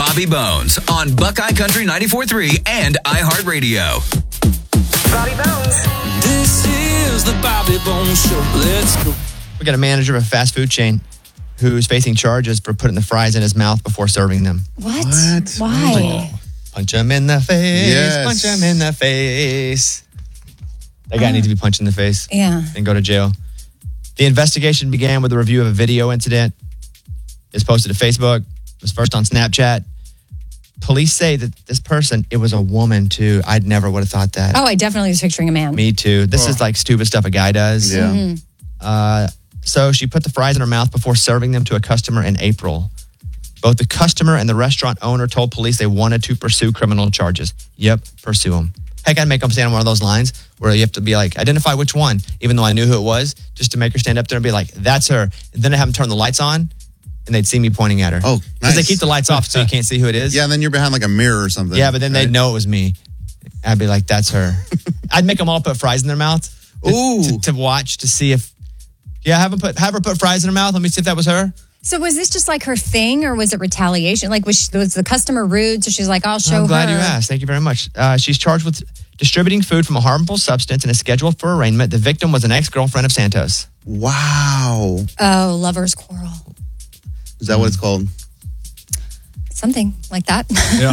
Bobby Bones on Buckeye Country 94.3 and iHeartRadio. Bobby Bones. This is the Bobby Bones Show. Let's go. We got a manager of a fast food chain who's facing charges for putting the fries in his mouth before serving them. What? Why? Oh. Punch him in the face. Yes. Punch him in the face. That guy needs to be punched in the face. Yeah. And go to jail. The investigation began with a review of a video incident. It's posted to Facebook. It was first on Snapchat. Police say that this person, it was a woman too. I'd never would have thought that. Oh, I definitely was picturing a man. Me too. This is like stupid stuff a guy does. Yeah. So she put the fries in her mouth before serving them to a customer in April. Both the customer and the restaurant owner told police they wanted to pursue criminal charges. Yep, pursue them. Heck, I'd make them stand on one of those lines where you have to be like, identify which one, even though I knew who it was, just to make her stand up there and be like, that's her. And then I have them turn the lights on, and they'd see me pointing at her. Oh, Because they nice. keep the lights off so you can't see who it is. Yeah, and then you're behind like a mirror or something. Yeah, but then right? they'd know it was me. I'd be like, that's her. I'd make them all put fries in their mouth to watch to see if, have her put fries in her mouth. Let me see if that was her. So was this just like her thing, or was it retaliation? Like, was the customer rude? So she's like, I'll show her. I'm glad you asked. Thank you very much. She's charged with distributing food from a harmful substance and is scheduled for arraignment. The victim was an ex-girlfriend of Santos. Wow. Oh, lover's quarrel. Is that what it's called? Something like that. Yeah.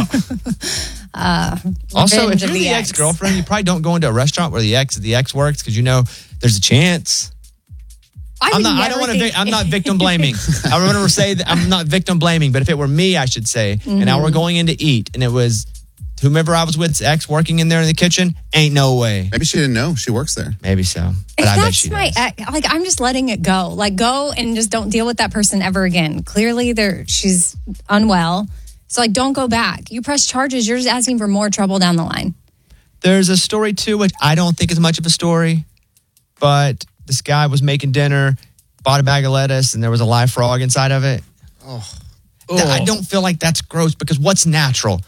Also, if Revenge of you're the ex. ex-girlfriend, you probably don't go into a restaurant where the ex works because you know there's a chance. I'm not victim blaming. I want to say that I'm not victim blaming, but if it were me, I should say, and now we're going in to eat, and it was whomever I was with's ex working in there in the kitchen, ain't no way. Maybe she didn't know she works there. Maybe so. But If I bet that's she my does. ex, like, I'm just letting it go. Like, go and just don't deal with that person ever again. Clearly, she's unwell. So, like, don't go back. You press charges, you're just asking for more trouble down the line. There's a story too, which I don't think is much of a story, but this guy was making dinner, bought a bag of lettuce, and there was a live frog inside of it. I don't feel like that's gross because what's natural?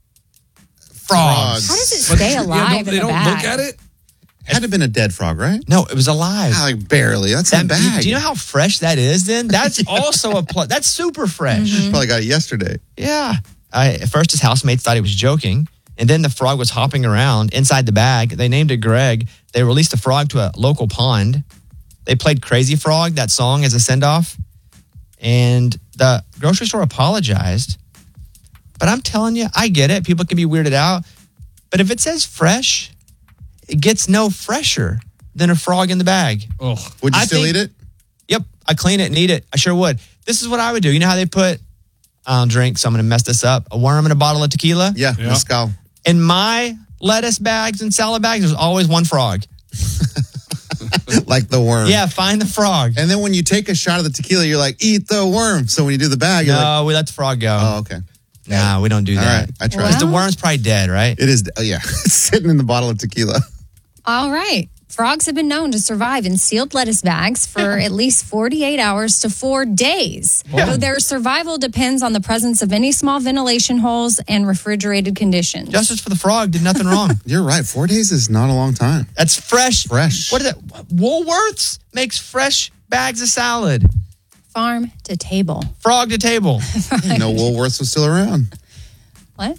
Frogs. How does it stay alive they in the don't bag? look at it? Had to have been a dead frog, right? No, it was alive. Like barely. That's in a bag. Do you know how fresh that is then? That's also a plus. That's super fresh. Probably got it yesterday. Yeah. At first, his housemates thought he was joking. And then the frog was hopping around inside the bag. They named it Greg. They released the frog to a local pond. They played Crazy Frog, that song, as a send-off. And the grocery store apologized. But I'm telling you, I get it. People can be weirded out. But if it says fresh, it gets no fresher than a frog in the bag. Oh, Would you I still think- eat it? Yep, I clean it and eat it. I sure would. This is what I would do. You know how they put, I don't drink, so I'm going to mess this up, a worm in a bottle of tequila? Yeah, mezcal. In my lettuce bags and salad bags, there's always one frog. Like the worm. Yeah, find the frog. And then when you take a shot of the tequila, you're like, eat the worm. So when you do the bag, you're like, No, we let the frog go. oh, okay. Nah, we don't do All that. right. I tried. Because the worm's probably dead, right? It is, yeah. It's sitting in the bottle of tequila. All right. Frogs have been known to survive in sealed lettuce bags for at least 48 hours to 4 days. Though their survival depends on the presence of any small ventilation holes and refrigerated conditions. Justice for the frog did nothing wrong. You're right. 4 days is not a long time. That's fresh. Fresh. What is that? Woolworths makes fresh bags of salad. Farm to table. Frog to table. No, Woolworths was still around. What?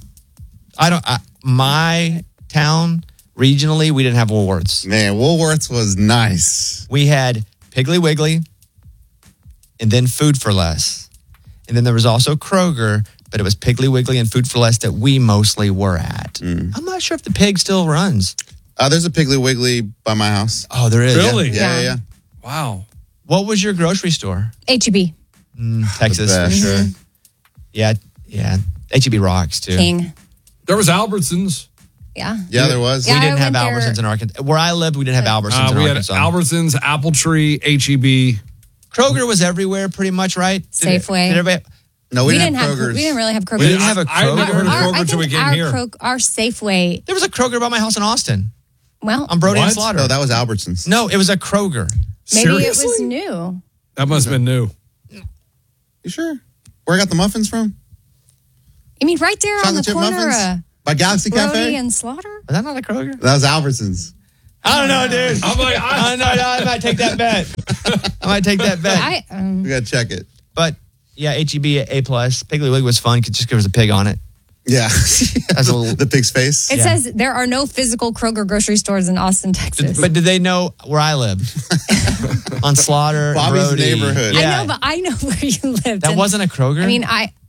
My town, regionally, we didn't have Woolworths. Man, Woolworths was nice. We had Piggly Wiggly and then Food for Less. And then there was also Kroger, but it was Piggly Wiggly and Food for Less that we mostly were at. I'm not sure if the pig still runs. There's a Piggly Wiggly by my house. Oh, there is. Really? Yeah. wow. What was your grocery store? H-E-B. Texas, for best. sure. Yeah. H-E-B rocks, too. King. There was Albertsons. Yeah. Yeah, there was. Yeah. We didn't I have went there. Albertsons in Arkansas. Where I lived, we didn't have Albertsons in We had Arkansas. Albertsons, Apple Tree, H-E-B. Kroger was everywhere pretty much, right? Safeway. Did everybody, No, We we didn't didn't have have. Kroger's. We didn't really have Kroger. we didn't have a I never heard Kroger. of I Kroger till we think came here. our Safeway. There was a Kroger by my house in Austin Well, on Brody and What? Slaughter. No, that was Albertsons. No, it was a Kroger. maybe it Seriously? was new. That must have been new. You sure? Where I got the muffins from? You mean right there on the Chocolate chip corner muffins? of By Galaxy Brody Cafe? and Slaughter? Was that not a Kroger? That was Albertsons. I don't know, dude. I'm like, I might take that bet. I might take that bet. We got to check it. But Yeah, HEB A+. Piggly Wiggly was fun just because there was a pig on it. Yeah. That's a little- the pig's face. It says there are no physical Kroger grocery stores in Austin, Texas. But did they know where I live? On Slaughter, Bobby's Brody. neighborhood. Yeah. I know, but I know where you lived. That And, wasn't a Kroger? I mean,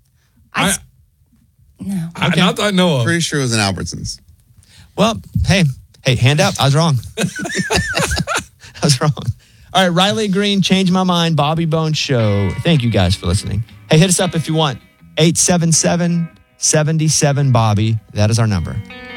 Not that I know of. Pretty sure it was in Albertsons. Well, hey, hand up. I was wrong. I was wrong. All right, Riley Green, Change My Mind, Bobby Bones Show. Thank you guys for listening. Hey, hit us up if you want. 877-77-BOBBY. That is our number.